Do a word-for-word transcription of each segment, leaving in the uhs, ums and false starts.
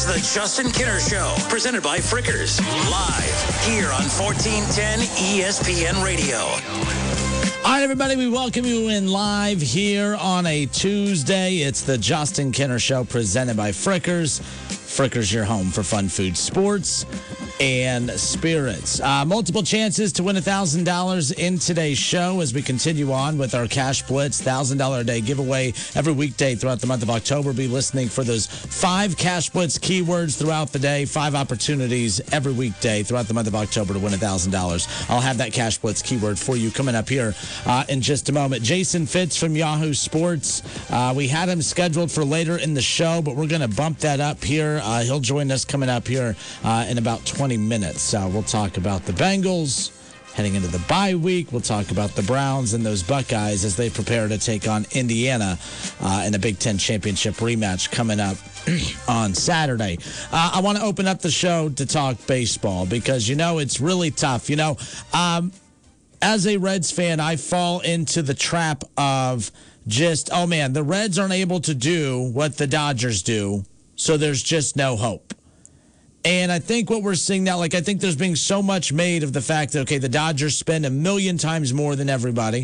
The Justin Kinner Show, presented by Frickers, live here on fourteen ten E S P N Radio. All right, everybody, we welcome you in live here on a Tuesday. It's the Justin Kinner Show, presented by Frickers. Frickers, your home for fun food, sports, and spirits. Uh, multiple chances to win one thousand dollars in today's show as we continue on with our Cash Blitz one thousand dollars a day giveaway every weekday throughout the month of October. Be listening for those five Cash Blitz keywords throughout the day, five opportunities every weekday throughout the month of October to win one thousand dollars. I'll have that Cash Blitz keyword for you coming up here uh, in just a moment. Jason Fitz from Yahoo Sports. Uh, we had him scheduled for later in the show, but we're going to bump that up here. Uh, he'll join us coming up here uh, in about twenty minutes. Uh, we'll talk about the Bengals heading into the bye week. We'll talk about the Browns and those Buckeyes as they prepare to take on Indiana uh, in the Big Ten Championship rematch coming up on Saturday. Uh, I want to open up the show to talk baseball because, you know, it's really tough. You know, um, as a Reds fan, I fall into the trap of just, oh, man, the Reds aren't able to do what the Dodgers do, so there's just no hope. And I think what we're seeing now, like I think there's being so much made of the fact that, okay, the Dodgers spend a million times more than everybody.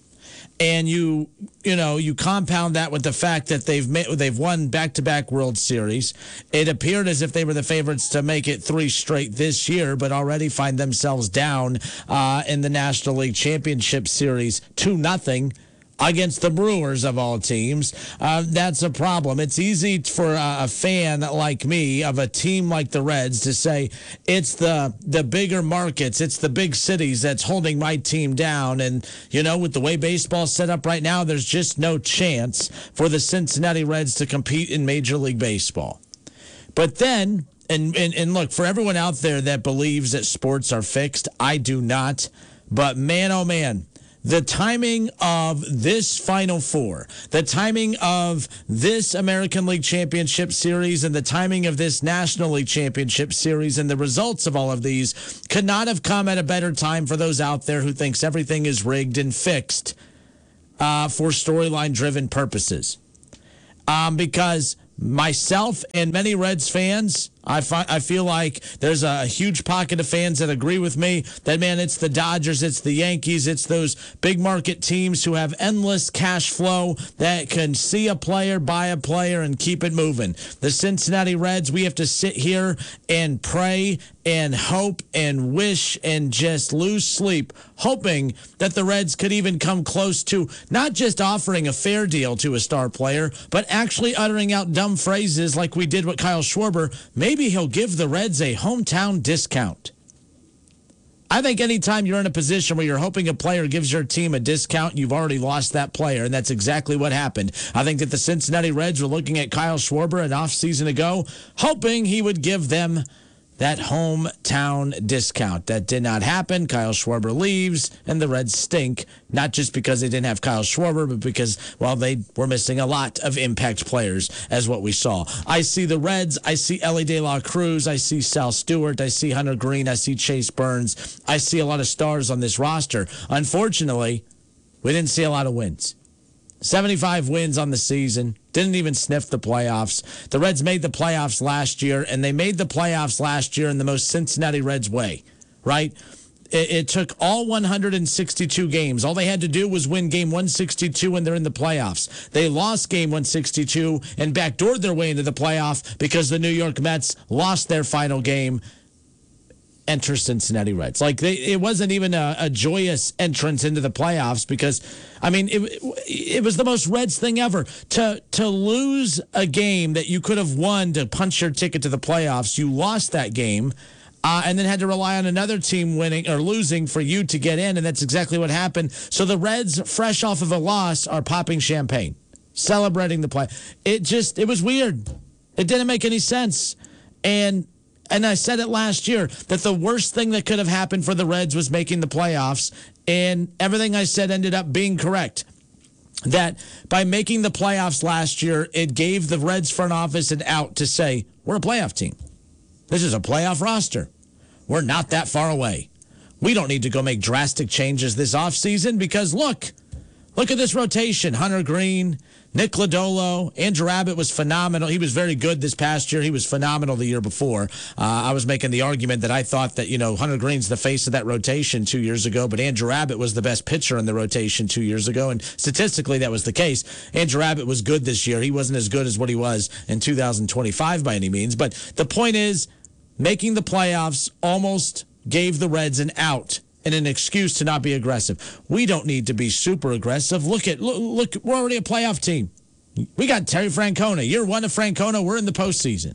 And you, you know, you compound that with the fact that they've made, they've won back-to-back World Series. It appeared as if they were the favorites to make it three straight this year, but already find themselves down uh, in the National League Championship Series two nothing. Against the Brewers of all teams. Uh, that's a problem. It's easy for a, a fan like me of a team like the Reds to say it's the the bigger markets, it's the big cities that's holding my team down. And, you know, with the way baseball's set up right now, there's just no chance for the Cincinnati Reds to compete in Major League Baseball. But then, and, and, and look, for everyone out there that believes that sports are fixed, I do not. But man, oh man, the timing of this Final Four, the timing of this American League Championship Series, and the timing of this National League Championship Series, and the results of all of these could not have come at a better time for those out there who thinks everything is rigged and fixed uh, for storyline-driven purposes. Um, because myself and many Reds fans, I, fi- I feel like there's a huge pocket of fans that agree with me that, man, it's the Dodgers, it's the Yankees, it's those big market teams who have endless cash flow that can see a player, buy a player, and keep it moving. The Cincinnati Reds, we have to sit here and pray and hope and wish and just lose sleep, hoping that the Reds could even come close to not just offering a fair deal to a star player, but actually uttering out dumb phrases like we did with Kyle Schwarber. Maybe he'll give the Reds a hometown discount. I think anytime you're in a position where you're hoping a player gives your team a discount, you've already lost that player, and that's exactly what happened. I think that the Cincinnati Reds were looking at Kyle Schwarber an offseason ago, hoping he would give them that hometown discount. That did not happen. Kyle Schwarber leaves, and the Reds stink, not just because they didn't have Kyle Schwarber, but because, well, they were missing a lot of impact players, as what we saw. I see the Reds. I see Elly De La Cruz. I see Sal Stewart. I see Hunter Green. I see Chase Burns. I see a lot of stars on this roster. Unfortunately, we didn't see a lot of wins. seventy-five wins on the season. Didn't even sniff the playoffs. The Reds made the playoffs last year, and they made the playoffs last year in the most Cincinnati Reds way, right? It, it took all one hundred sixty-two games. All they had to do was win game one sixty-two, and they're in the playoffs. They lost game one sixty-two and backdoored their way into the playoff because the New York Mets lost their final game. Enter Cincinnati Reds. Like, they, it wasn't even a, a joyous entrance into the playoffs because, I mean, it, it was the most Reds thing ever. To to lose a game that you could have won to punch your ticket to the playoffs, you lost that game, uh, and then had to rely on another team winning or losing for you to get in, and that's exactly what happened. So the Reds, fresh off of a loss, are popping champagne, celebrating the play. It just, it was weird. It didn't make any sense. And And I said it last year that the worst thing that could have happened for the Reds was making the playoffs, and everything I said ended up being correct. That by making the playoffs last year, it gave the Reds front office an out to say, we're a playoff team. This is a playoff roster. We're not that far away. We don't need to go make drastic changes this offseason because, look, Look at this rotation. Hunter Green, Nick Lodolo, Andrew Abbott was phenomenal. He was very good this past year. He was phenomenal the year before. Uh, I was making the argument that I thought that, you know, Hunter Green's the face of that rotation two years ago, but Andrew Abbott was the best pitcher in the rotation two years ago, and statistically that was the case. Andrew Abbott was good this year. He wasn't as good as what he was in two thousand twenty-five by any means, but the point is, making the playoffs almost gave the Reds an out and an excuse to not be aggressive. We don't need to be super aggressive. Look at look, look we're already a playoff team. We got Terry Francona. Year one of Francona, we're in the postseason.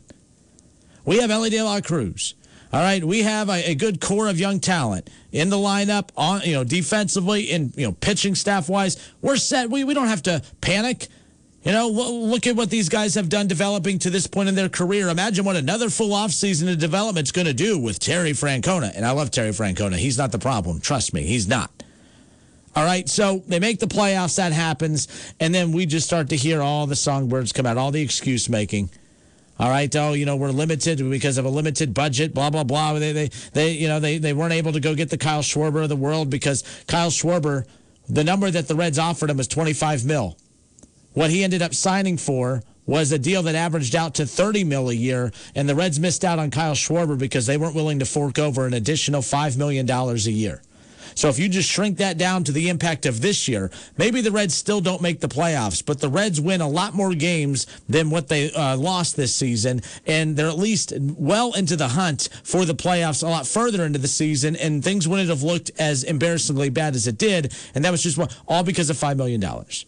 We have Ellie De La Cruz. All right, we have a, a good core of young talent in the lineup, on you know, defensively and you know, pitching staff wise. We're set. We we don't have to panic. You know, look at what these guys have done developing to this point in their career. Imagine what another full offseason of development's going to do with Terry Francona. And I love Terry Francona. He's not the problem. Trust me, he's not. All right, so they make the playoffs. That happens. And then we just start to hear all the songbirds come out, all the excuse making. All right, oh, you know, we're limited because of a limited budget, blah, blah, blah. They, they, they you know, they, they weren't able to go get the Kyle Schwarber of the world because Kyle Schwarber, the number that the Reds offered him was twenty-five mil. What he ended up signing for was a deal that averaged out to thirty mil a year, and the Reds missed out on Kyle Schwarber because they weren't willing to fork over an additional five million dollars a year. So if you just shrink that down to the impact of this year, maybe the Reds still don't make the playoffs, but the Reds win a lot more games than what they uh, lost this season, and they're at least well into the hunt for the playoffs a lot further into the season, and things wouldn't have looked as embarrassingly bad as it did, and that was just all because of five million dollars.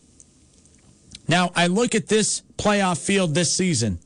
Now, I look at this playoff field this season,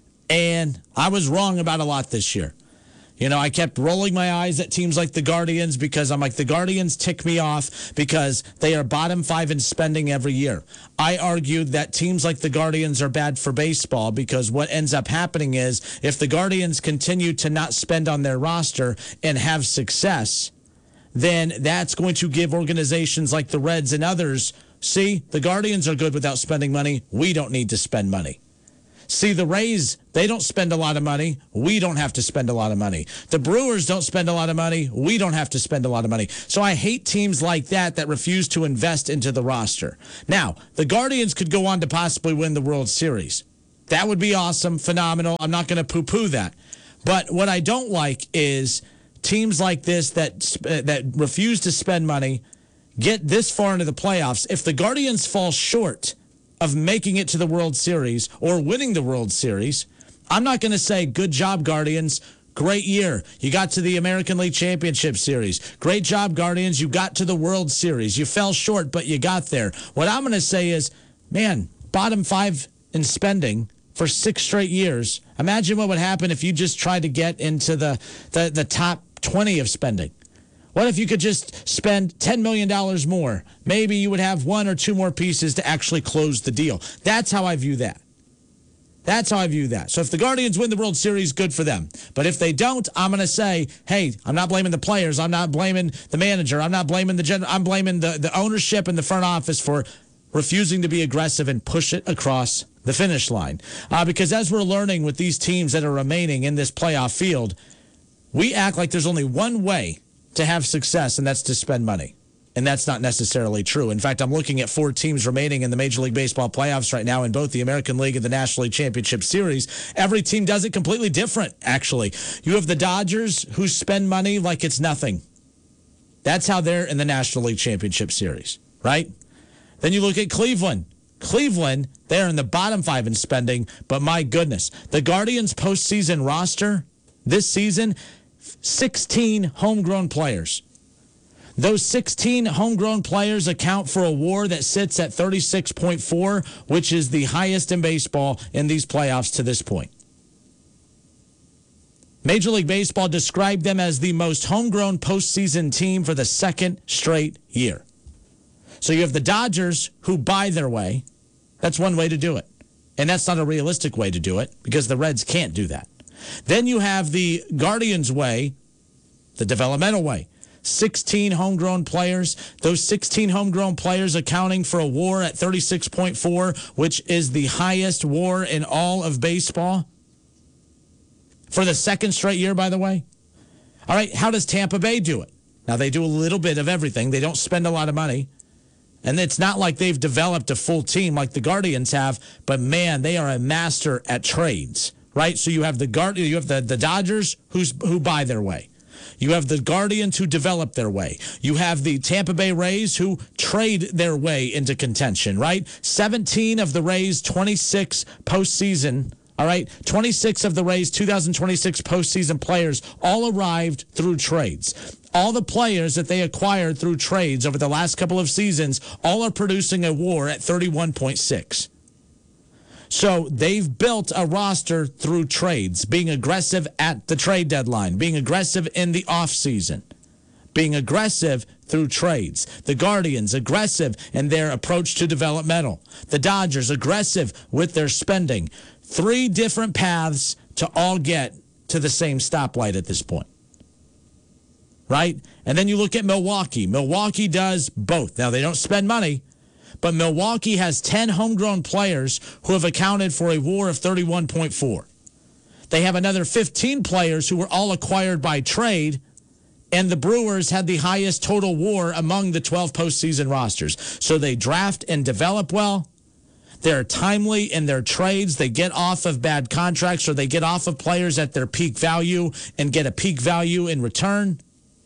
and I was wrong about a lot this year. You know, I kept rolling my eyes at teams like the Guardians because I'm like, the Guardians tick me off because they are bottom five in spending every year. I argued that teams like the Guardians are bad for baseball because what ends up happening is if the Guardians continue to not spend on their roster and have success, then that's going to give organizations like the Reds and others, see, the Guardians are good without spending money. We don't need to spend money. See, the Rays, they don't spend a lot of money. We don't have to spend a lot of money. The Brewers don't spend a lot of money. We don't have to spend a lot of money. So I hate teams like that that refuse to invest into the roster. Now, the Guardians could go on to possibly win the World Series. That would be awesome, phenomenal. I'm not going to poo-poo that. But what I don't like is teams like this that that refuse to spend money, get this far into the playoffs. If the Guardians fall short of making it to the World Series or winning the World Series, I'm not going to say, good job, Guardians. Great year. You got to the American League Championship Series. Great job, Guardians. You got to the World Series. You fell short, but you got there. What I'm going to say is, man, bottom five in spending for six straight years. Imagine what would happen if you just tried to get into the, the, the top twenty of spending. What if you could just spend ten million dollars more? Maybe you would have one or two more pieces to actually close the deal. That's how I view that. That's how I view that. So if the Guardians win the World Series, good for them. But if they don't, I'm going to say, hey, I'm not blaming the players. I'm not blaming the manager. I'm not blaming the general. I'm blaming the, the ownership and the front office for refusing to be aggressive and push it across the finish line. Uh, because as we're learning with these teams that are remaining in this playoff field, we act like there's only one way to have success, and that's to spend money. And that's not necessarily true. In fact, I'm looking at four teams remaining in the Major League Baseball playoffs right now in both the American League and the National League Championship Series. Every team does it completely different, actually. You have the Dodgers who spend money like it's nothing. That's how they're in the National League Championship Series, right? Then you look at Cleveland. Cleveland, they're in the bottom five in spending, but my goodness, the Guardians' postseason roster this season, sixteen homegrown players. Those sixteen homegrown players account for a WAR that sits at thirty-six point four, which is the highest in baseball in these playoffs to this point. Major League Baseball described them as the most homegrown postseason team for the second straight year. So you have the Dodgers who buy their way. That's one way to do it. And that's not a realistic way to do it because the Reds can't do that. Then you have the Guardians way, the developmental way. sixteen homegrown players. Those sixteen homegrown players accounting for a WAR at thirty-six point four, which is the highest WAR in all of baseball. For the second straight year, by the way. All right, how does Tampa Bay do it? Now, they do a little bit of everything. They don't spend a lot of money. And it's not like they've developed a full team like the Guardians have, but man, they are a master at trades, right? So you have the Guard, you have the, the Dodgers who's who buy their way. You have the Guardians who develop their way. You have the Tampa Bay Rays who trade their way into contention, right? seventeen of the Rays, twenty-six postseason, all right? twenty-six of the Rays, two thousand twenty-six postseason players all arrived through trades. All the players that they acquired through trades over the last couple of seasons all are producing a WAR at thirty-one point six. So they've built a roster through trades, being aggressive at the trade deadline, being aggressive in the offseason, being aggressive through trades. The Guardians, aggressive in their approach to developmental. The Dodgers, aggressive with their spending. Three different paths to all get to the same stoplight at this point. Right? And then you look at Milwaukee. Milwaukee does both. Now, they don't spend money, but Milwaukee has ten homegrown players who have accounted for a WAR of thirty-one point four. They have another fifteen players who were all acquired by trade, and the Brewers had the highest total WAR among the twelve postseason rosters. So they draft and develop well. They're timely in their trades. They get off of bad contracts, or they get off of players at their peak value and get a peak value in return.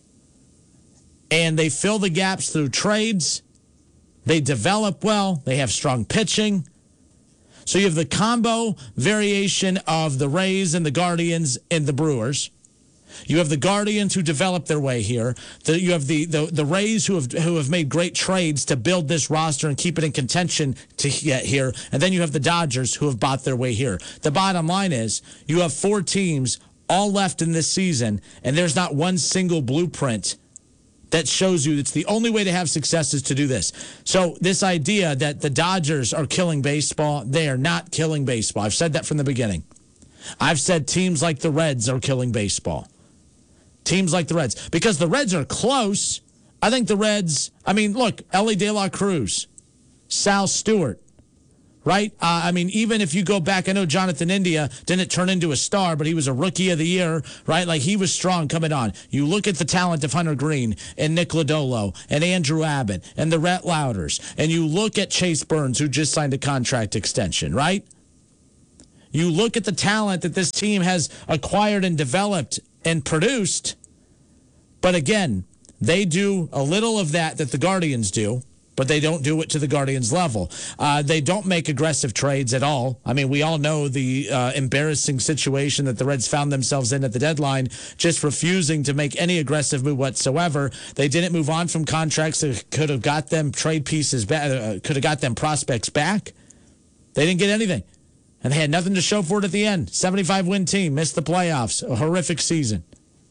And they fill the gaps through trades. They develop well. They have strong pitching. So you have the combo variation of the Rays and the Guardians and the Brewers. You have the Guardians who develop their way here. The, you have the, the the Rays who have who have made great trades to build this roster and keep it in contention to get here. And then you have the Dodgers who have bought their way here. The bottom line is you have four teams all left in this season, and there's not one single blueprint that shows you it's the only way to have success is to do this. So this idea that the Dodgers are killing baseball, they are not killing baseball. I've said that from the beginning. I've said teams like the Reds are killing baseball. Teams like the Reds. Because the Reds are close. I think the Reds, I mean, look, Ellie De La Cruz, Sal Stewart, right? Uh, I mean, even if you go back, I know Jonathan India didn't turn into a star, but he was a rookie of the year, right? Like, he was strong coming on. You look at the talent of Hunter Green and Nick Lodolo and Andrew Abbott and the Rhett Louders, and you look at Chase Burns, who just signed a contract extension, right? You look at the talent that this team has acquired and developed and produced, but again, they do a little of that that the Guardians do, but they don't do it to the Guardians level. Uh, they don't make aggressive trades at all. I mean, we all know the uh, embarrassing situation that the Reds found themselves in at the deadline, just refusing to make any aggressive move whatsoever. They didn't move on from contracts that could have got them trade pieces back, uh, could have got them prospects back. They didn't get anything. And they had nothing to show for it at the end. seventy-five win team, missed the playoffs, a horrific season.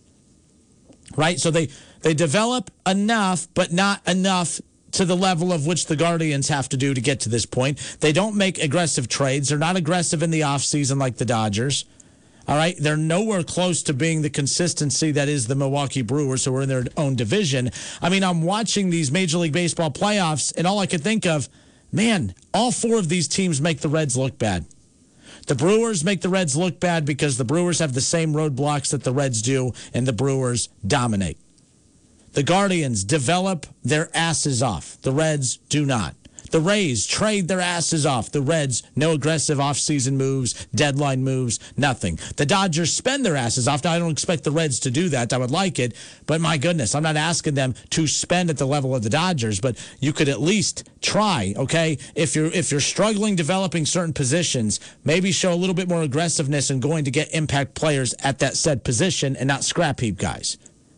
Right? So they, they develop enough, but not enough to the level of which the Guardians have to do to get to this point. They don't make aggressive trades. They're not aggressive in the offseason like the Dodgers. All right? They're nowhere close to being the consistency that is the Milwaukee Brewers, who are in their own division. I mean, I'm watching these Major League Baseball playoffs, and all I could think of, man, all four of these teams make the Reds look bad. The Brewers make the Reds look bad because the Brewers have the same roadblocks that the Reds do, and the Brewers dominate. The Guardians develop their asses off. The Reds do not. The Rays trade their asses off. The Reds, no aggressive offseason moves, deadline moves, nothing. The Dodgers spend their asses off. Now, I don't expect the Reds to do that. I would like it. But my goodness, I'm not asking them to spend at the level of the Dodgers, but you could at least try, okay? If you're if you're struggling developing certain positions, maybe show a little bit more aggressiveness in going to get impact players at that said position and not scrap heap guys.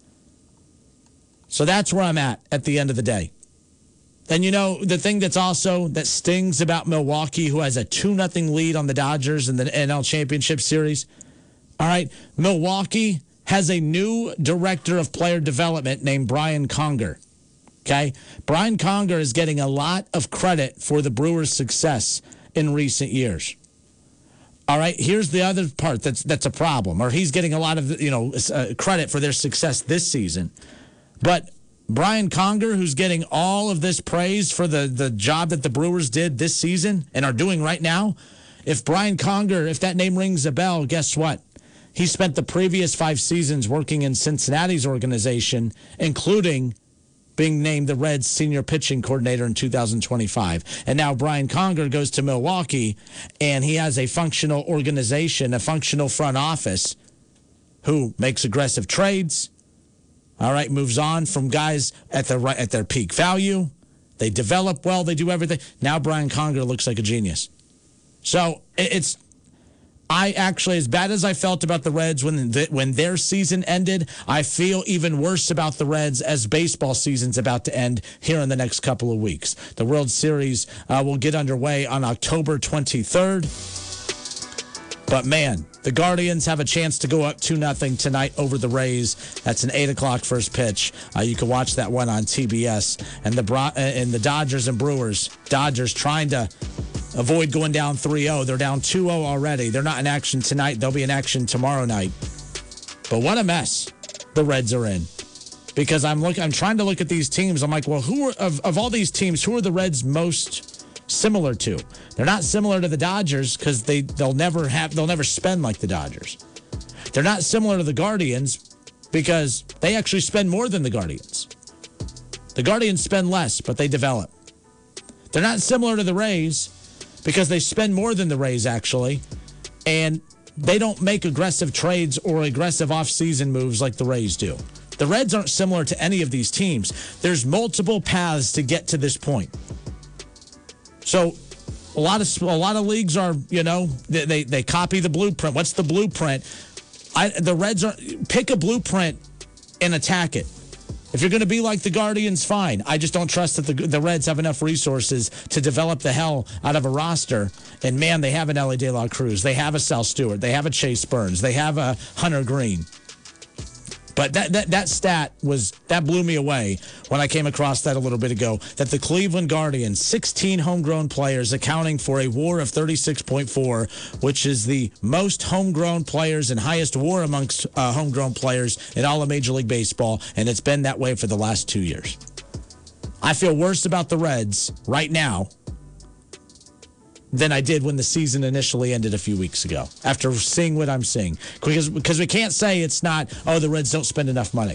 So that's where I'm at at the end of the day. And, you know, the thing that's also that stings about Milwaukee, who has a two nothing lead on the Dodgers in the N L Championship Series. All right, Milwaukee has a new director of player development named Brian Conger. Okay? Brian Conger is getting a lot of credit for the Brewers' success in recent years. All right, here's the other part that's that's a problem, or he's getting a lot of, you know, uh, credit for their success this season. But Brian Conger, who's getting all of this praise for the, the job that the Brewers did this season and are doing right now, if Brian Conger, if that name rings a bell, guess what? He spent the previous five seasons working in Cincinnati's organization, including being named the Reds senior pitching coordinator in two thousand twenty-five. And now Brian Conger goes to Milwaukee, and he has a functional organization, a functional front office who makes aggressive trades. All right, moves on from guys at their at their peak value. They develop well. They do everything. Now Brian Conger looks like a genius. So it's. I actually, as bad as I felt about the Reds when the, when their season ended, I feel even worse about the Reds as baseball season's about to end here in the next couple of weeks. The World Series uh, will get underway on October twenty-third. But, man, the Guardians have a chance to go up two nothing tonight over the Rays. That's an eight o'clock first pitch. Uh, you can watch that one on T B S. And the, Bro- and the Dodgers and Brewers, Dodgers trying to avoid going down three oh. They're down two oh already. They're not in action tonight. They'll be in action tomorrow night. But what a mess the Reds are in. Because I'm look, I'm trying to look at these teams. I'm like, well, who are, of, of all these teams, who are the Reds most similar to? They're not similar to the Dodgers because they, they'll never have they'll never spend like the Dodgers. They're not similar to the Guardians because they actually spend more than the Guardians. The Guardians spend less, but they develop. They're not similar to the Rays because they spend more than the Rays, actually, and they don't make aggressive trades or aggressive offseason moves like the Rays do. The Reds aren't similar to any of these teams. There's multiple paths to get to this point. So a lot of a lot of leagues are, you know, they they, they copy the blueprint. What's the blueprint? I, the Reds are pick a blueprint and attack it. If you're going to be like the Guardians, fine. I just don't trust that the, the Reds have enough resources to develop the hell out of a roster. And, man, they have an Elly De La Cruz. They have a Sal Stewart. They have a Chase Burns. They have a Hunter Green. But that, that that stat was that blew me away when I came across that a little bit ago, that the Cleveland Guardians, sixteen homegrown players accounting for a WAR of thirty-six point four, which is the most homegrown players and highest WAR amongst uh, homegrown players in all of Major League Baseball, and it's been that way for the last two years. I feel worse about the Reds right now than I did when the season initially ended a few weeks ago, after seeing what I'm seeing. Because, because we can't say it's not, oh, the Reds don't spend enough money.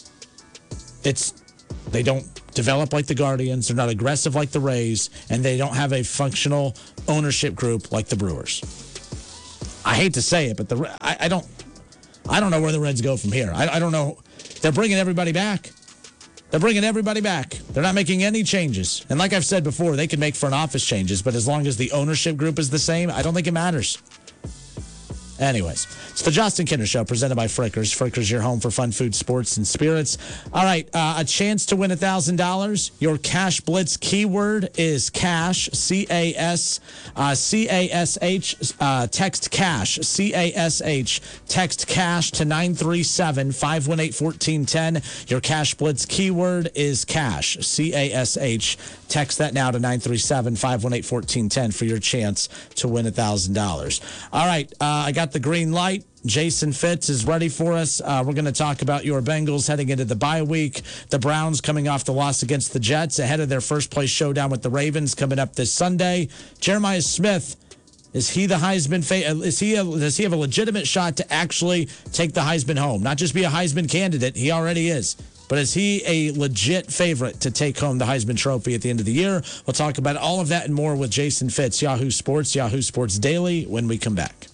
It's, they don't develop like the Guardians, they're not aggressive like the Rays, and they don't have a functional ownership group like the Brewers. I hate to say it, but the I, I don't I don't know where the Reds go from here. I, I don't know. They're bringing everybody back. They're bringing everybody back. They're not making any changes. And like I've said before, they can make front office changes, but as long as the ownership group is the same, I don't think it matters. Anyways, it's the Justin Kinner Show presented by Frickers. Frickers, your home for fun food, sports, and spirits. All right, uh, a chance to win one thousand dollars. Your Cash Blitz keyword is cash, C A S, uh, C A S H, uh, text cash, C A S H, text cash to nine three seven, five one eight, one four one zero. Your Cash Blitz keyword is cash, C A S H. Text that now to nine three seven, five one eight, one four one zero for your chance to win one thousand dollars. All right, uh, I got the green light. Jason Fitz is ready for us. Uh, we're going to talk about your Bengals heading into the bye week. The Browns coming off the loss against the Jets ahead of their first place showdown with the Ravens coming up this Sunday. Jeremiah Smith, is he the Heisman? Fa- is he a, does he have a legitimate shot to actually take the Heisman home? Not just be a Heisman candidate. He already is. But is he a legit favorite to take home the Heisman Trophy at the end of the year? We'll talk about all of that and more with Jason Fitz, Yahoo Sports, Yahoo Sports Daily, when we come back.